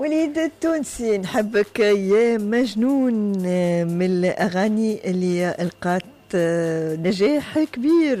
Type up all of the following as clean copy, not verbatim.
وليد التونسي نحبك يا مجنون من الأغاني اللي ألقات نجاح كبير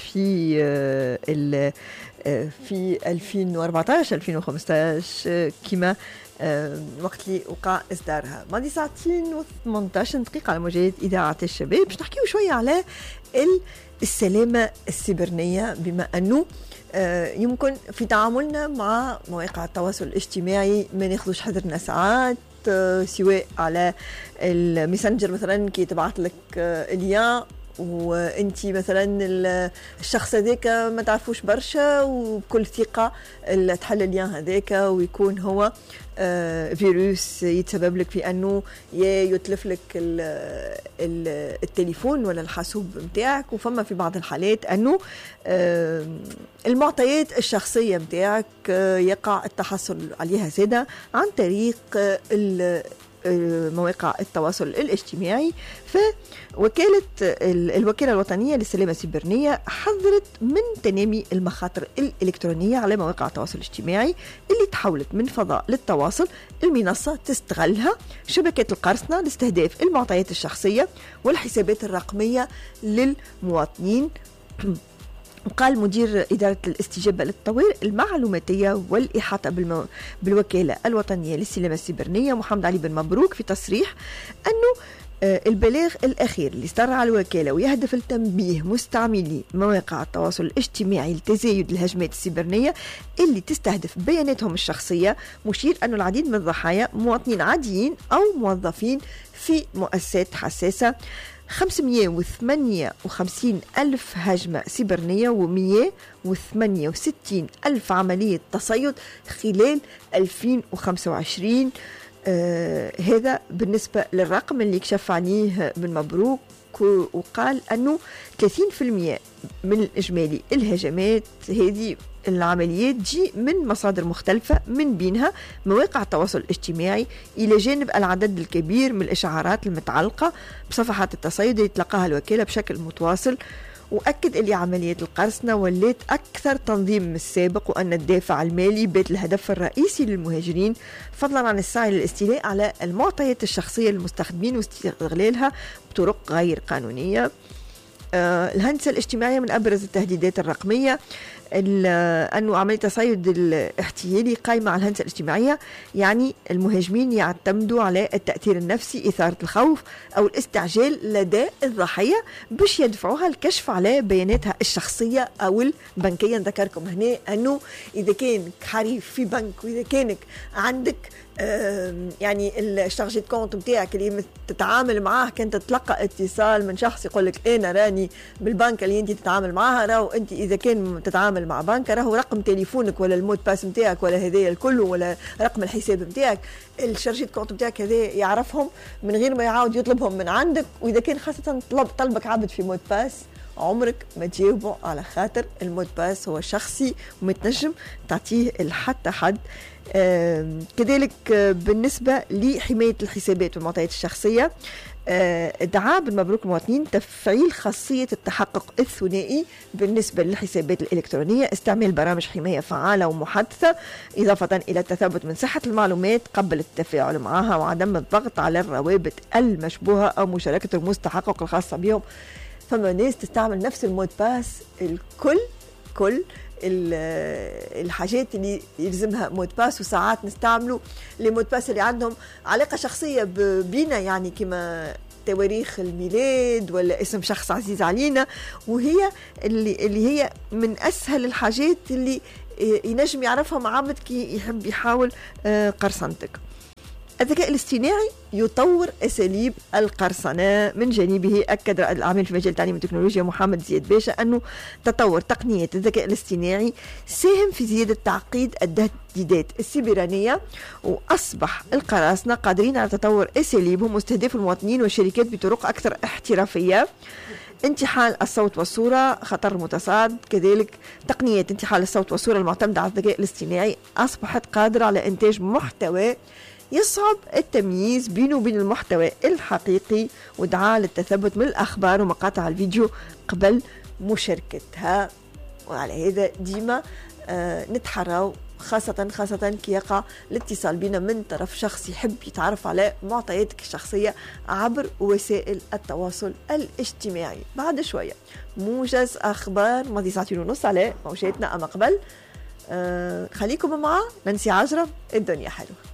في 2014 2015 كما وقت اللي وقع إصدارها. ماضي ساعتين و18 دقيقة على موجات إذاعة الشباب باش نحكيو شوية على السلامة السيبرانية، بما أنه يمكن في تعاملنا مع مواقع التواصل الاجتماعي ما ناخذوش حذرنا ساعات، سواء على الميسنجر مثلا كي تبعت لك اليا وانتي مثلا الشخص هذاك ما تعرفوش برشا، وبكل ثقة تحل اليان هذاك ويكون هو فيروس يتسبب لك في أنه يتلف لك التليفون ولا الحاسوب متاعك. وفما في بعض الحالات أنه المعطيات الشخصية متاعك يقع التحصل عليها زادة عن طريق مواقع التواصل الاجتماعي. فوكالة الوكالة الوطنية للسلامة السيبرانية حذرت من تنامي المخاطر الإلكترونية على مواقع التواصل الاجتماعي اللي تحولت من فضاء للتواصل المنصة تستغلها شبكات القرصنة لاستهداف المعطيات الشخصية والحسابات الرقمية للمواطنين. وقال مدير إدارة الاستجابة للطوارئ المعلوماتية والإحاطة بالوكالة الوطنية للسلامة السيبرانية محمد علي بن مبروك في تصريح أنه البلاغ الأخير اللي صدر على الوكالة ويهدف لتنبيه مستعملي مواقع التواصل الاجتماعي لتزايد الهجمات السيبرانية اللي تستهدف بياناتهم الشخصية، مشير أنه العديد من الضحايا مواطنين عاديين أو موظفين في مؤسسات حساسة. 558 ألف هجمة سيبرانية و168 ألف عملية تصيد خلال 2025. هذا بالنسبة للرقم اللي كشف عليه بن مبروك، وقال أنه 30% من إجمالي الهجمات هذه العمليات تجي من مصادر مختلفة، من بينها مواقع التواصل الاجتماعي، إلى جانب العدد الكبير من الإشعارات المتعلقة بصفحات التصيد اللي تلقاها الوكالة بشكل متواصل. وأكد أن عمليات القرصنة ولات أكثر تنظيم من السابق، وأن الدافع المالي بات الهدف الرئيسي للمهاجرين، فضلا عن السعي للاستيلاء على المعطيات الشخصية للمستخدمين واستغلالها بطرق غير قانونية. الهندسة الاجتماعية من أبرز التهديدات الرقمية، أنه عملية تصيد الاحتيالي قائمة على الهندسة الاجتماعية، يعني المهاجمين يعتمدوا على التأثير النفسي، إثارة الخوف أو الاستعجال لدى الضحية باش يدفعوها الكشف على بياناتها الشخصية أو البنكية. نذكركم هنا أنه إذا كان حريف في بنك وإذا كانك عندك يعني الشارجي كونت متاعك اللي تتعامل معاه، كنت تتلقى اتصال من شخص يقول لك انا راني بالبنك اللي انت تتعامل معاها، راهو انت اذا كان تتعامل مع بنك راهو رقم تليفونك ولا المود باس متاعك ولا هذايا الكل ولا رقم الحساب متاعك، الشارجي كونت متاعك هذا يعرفهم من غير ما يعاود يطلبهم من عندك. واذا كان خاصه طلبك عبد في مود باس عمرك ما تجاوبه، على خاطر المود باس هو شخصي وما تنجم تعطيه لحتى حد. كذلك بالنسبة لحماية الحسابات والمعطيات الشخصية، دعا بن مبروك المواطنين تفعيل خاصية التحقق الثنائي بالنسبة للحسابات الإلكترونية، استعمال برامج حماية فعالة ومحدثة، إضافة إلى التثبت من صحة المعلومات قبل التفاعل معها، وعدم الضغط على الروابط المشبوهة أو مشاركة رموز التحقق الخاصة بهم. فما ناس تستعمل نفس المود باس، كل الحاجات اللي يلزمها مود باس، وساعات نستعملوا المود باس اللي عندهم علاقة شخصية بينا، يعني كما تواريخ الميلاد ولا اسم شخص عزيز علينا، وهي اللي هي من أسهل الحاجات اللي ينجم يعرفها معبد كي يحب يحاول قرصنتك. الذكاء الاصطناعي يطور أساليب القرصنة. من جانبه أكد رائد الأعمال في مجال التعليم والتكنولوجيا محمد زياد باشا أنه تطور تقنية الذكاء الاصطناعي ساهم في زيادة تعقيد التهديدات السيبرانية، وأصبح القراصنة قادرين على تطور أساليبهم واستهداف المواطنين والشركات بطرق أكثر احترافية. انتحال الصوت والصورة خطر متصاعد. كذلك تقنية انتحال الصوت والصورة المعتمدة على الذكاء الاصطناعي أصبحت قادرة على إنتاج محتوى يصعب التمييز بينه وبين المحتوى الحقيقي، ودعا للتثبت من الأخبار ومقاطع الفيديو قبل مشاركتها. وعلى هذا ديما نتحروا خاصة كي يقع الاتصال بنا من طرف شخص يحب يتعرف على معطياتك الشخصية عبر وسائل التواصل الاجتماعي. بعد شوية موجز أخبار ماضي 2:30 على موجاتنا. أما قبل خليكم مع نانسي عجرم، الدنيا حلوة.